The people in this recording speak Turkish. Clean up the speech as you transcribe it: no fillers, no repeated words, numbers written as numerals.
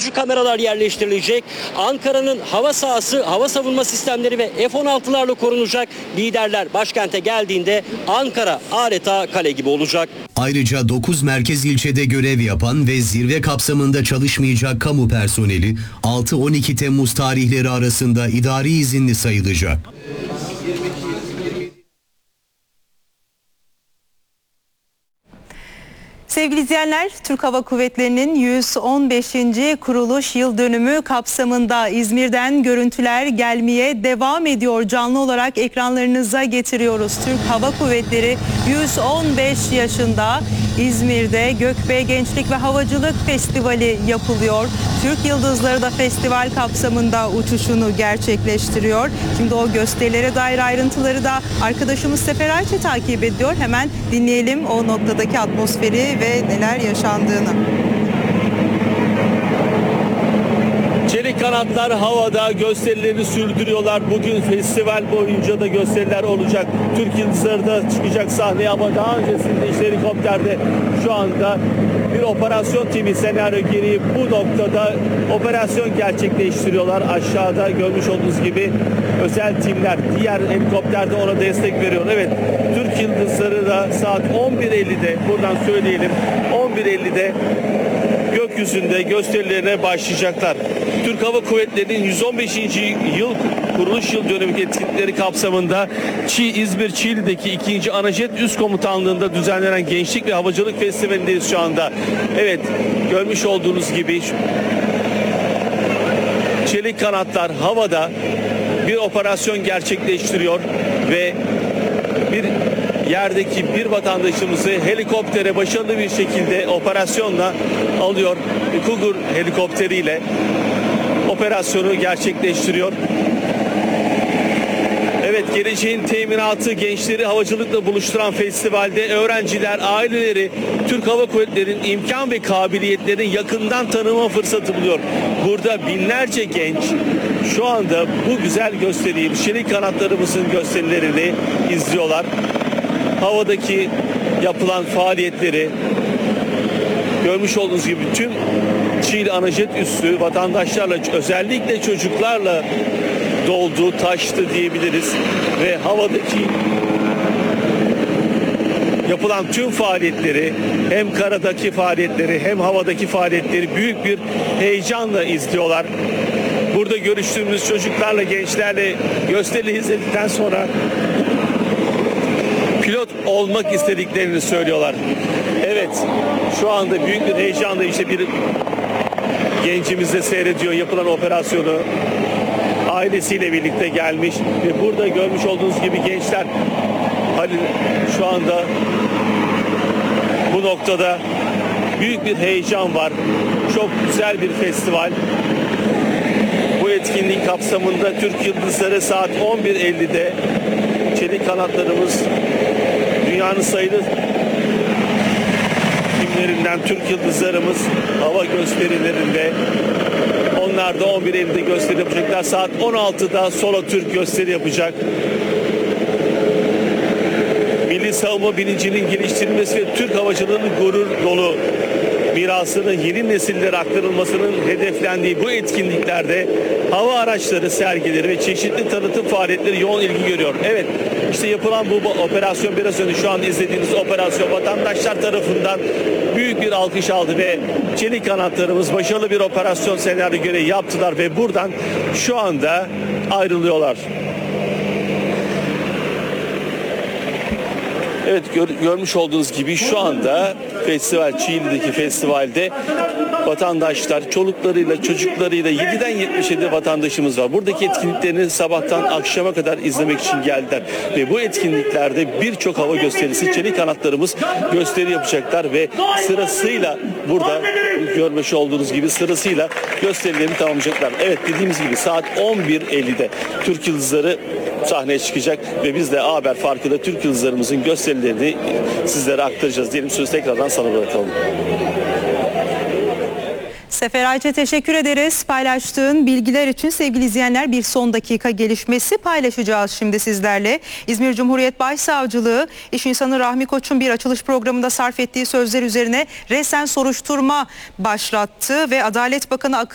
görücü kameralar yerleştirilecek. Ankara'nın hava sahası, hava savunma sistemleri ve F-16'larla korunacak. Liderler başkente geldiğinde Ankara adeta kale gibi olacak. Ayrıca 9 merkez ilçede görev yapan ve zirve kapsamında çalışmayacak kamu personeli 6-12 Temmuz tarihleri arasında idari izinli sayılacak. Sevgili izleyenler, Türk Hava Kuvvetleri'nin 115. kuruluş yıl dönümü kapsamında İzmir'den görüntüler gelmeye devam ediyor. Canlı olarak ekranlarınıza getiriyoruz. Türk Hava Kuvvetleri 115 yaşında İzmir'de Gökbey Gençlik ve Havacılık Festivali yapılıyor. Türk Yıldızları da festival kapsamında uçuşunu gerçekleştiriyor. Şimdi o gösterilere dair ayrıntıları da arkadaşımız Sefer Ayçi takip ediyor. Hemen dinleyelim o noktadaki atmosferi ve neler yaşandığını. Çelik kanatlar havada gösterilerini sürdürüyorlar. Bugün festival boyunca da gösteriler olacak. Türk Yıldızları da çıkacak sahneye ama daha öncesinde işte helikopterde şu anda bir operasyon timi senaryo gereği bu noktada operasyon gerçekleştiriyorlar. Aşağıda görmüş olduğunuz gibi özel timler diğer helikopterde ona destek veriyor. Evet, Türk Yıldızları da saat 11.50'de buradan söyleyelim 11.50'de gökyüzünde gösterilerine başlayacaklar. Türk Hava Kuvvetleri'nin 115. yıl kuruluş yıl dönümü etkinlikleri kapsamında İzmir Çiğli'deki 2. Anajet Üst Komutanlığı'nda düzenlenen Gençlik ve Havacılık Festivali'ndeyiz şu anda. Evet, görmüş olduğunuz gibi çelik kanatlar havada bir operasyon gerçekleştiriyor ve bir yerdeki bir vatandaşımızı helikoptere başarılı bir şekilde operasyonla alıyor. Cougar helikopteriyle operasyonu gerçekleştiriyor. Evet, geleceğin teminatı gençleri havacılıkla buluşturan festivalde öğrenciler, aileleri Türk Hava Kuvvetleri'nin imkan ve kabiliyetlerini yakından tanıma fırsatı buluyor. Burada binlerce genç şu anda bu güzel gösteriyi, çelik kanatlarımızın gösterilerini izliyorlar. Havadaki yapılan faaliyetleri görmüş olduğunuz gibi tüm Çiğli Anajet üssü vatandaşlarla, özellikle çocuklarla doldu, taştı diyebiliriz ve havadaki yapılan tüm faaliyetleri, hem karadaki faaliyetleri hem havadaki faaliyetleri büyük bir heyecanla izliyorlar. Burada görüştüğümüz çocuklarla, gençlerle gösterileri izledikten sonra pilot olmak istediklerini söylüyorlar. Evet, şu anda büyük bir heyecanla işte bir gencimiz de seyrediyor yapılan operasyonu. Ailesiyle birlikte gelmiş ve burada görmüş olduğunuz gibi gençler Halil şu anda bu noktada büyük bir heyecan var. Çok güzel bir festival. Bu etkinlik kapsamında Türk Yıldızları saat 11.50'de çelik kanatlarımız dünyanın sayılı timlerinden Türk Yıldızlarımız hava gösterilerinde, onlar da 11.50'de gösteri yapacaklar. Saat 16'da Solo Türk gösteri yapacak. Milli savunma bilincinin geliştirilmesi ve Türk havacılığının gurur dolu mirasının yeni nesillere aktarılmasının hedeflendiği bu etkinliklerde hava araçları sergileri ve çeşitli tanıtım faaliyetleri yoğun ilgi görüyor. Evet, işte yapılan bu operasyon, biraz önce şu an izlediğiniz operasyon vatandaşlar tarafından büyük bir alkış aldı ve çelik kanatlarımız başarılı bir operasyon senaryo gereği yaptılar ve buradan şu anda ayrılıyorlar. Evet, görmüş olduğunuz gibi şu anda festival, Çiğli'deki festivalde vatandaşlar çoluklarıyla, çocuklarıyla 7'den 77 vatandaşımız var. Buradaki etkinliklerini sabahtan akşama kadar izlemek için geldiler. Ve bu etkinliklerde birçok hava gösterisi, çelik kanatlarımız gösteri yapacaklar ve sırasıyla burada görmüş olduğunuz gibi sırasıyla gösterilerini tamamlayacaklar. Evet, dediğimiz gibi saat 11.50'de Türk Yıldızları sahneye çıkacak ve biz de Haber Farkı'da Türk Yıldızlarımızın gösterilerini sizlere aktaracağız diyelim. Sözü tekrardan sana bırakalım. Sefer Ayçe, teşekkür ederiz paylaştığın bilgiler için. Sevgili izleyenler, bir son dakika gelişmesi paylaşacağız şimdi sizlerle. İzmir Cumhuriyet Başsavcılığı İş İnsanı Rahmi Koç'un bir açılış programında sarf ettiği sözler üzerine resen soruşturma başlattı ve Adalet Bakanı